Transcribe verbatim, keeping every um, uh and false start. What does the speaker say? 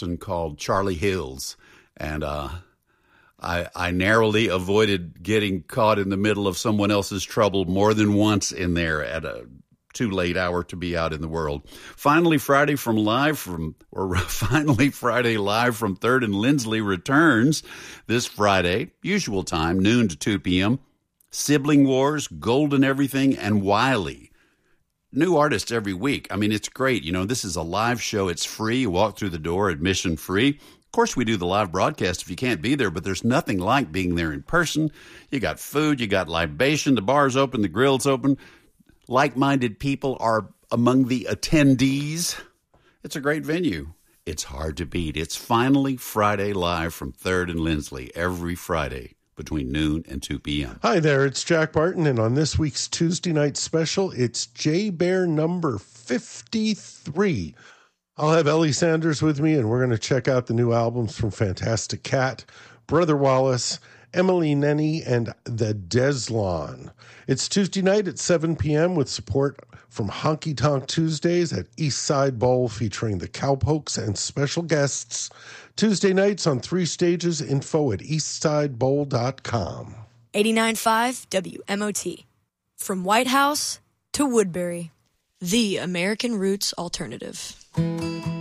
Charleston called Charlie Hills. And uh, I, I narrowly avoided getting caught in the middle of someone else's trouble more than once in there at a too late hour to be out in the world. Finally Friday from live from, or finally Friday live from Third and Lindsley returns this Friday, usual time, noon to two p.m. Sibling Wars, Golden Everything, and Wiley. New artists every week. I mean, it's great. You know, this is a live show. It's free. You walk through the door, admission free. Of course, we do the live broadcast if you can't be there, but there's nothing like being there in person. You got food, you got libation, the bar's open, the grill's open. Like-minded people are among the attendees. It's a great venue. It's hard to beat. It's finally Friday live from Third and Lindsley every Friday between noon and two p.m. Hi there, it's Jack Barton, and on this week's Tuesday night special, it's J-Bear number fifty-three. I'll have Ellie Sanders with me, and we're going to check out the new albums from Fantastic Cat, Brother Wallace, Emily Nenny, and The Deslon. It's Tuesday night at seven p.m. with support from Honky Tonk Tuesdays at East Side Bowl featuring the Cowpokes and special guests. Tuesday nights on three stages, info at eastside bowl dot com. eighty-nine point five W M O T. From White House to Woodbury, the American Roots Alternative.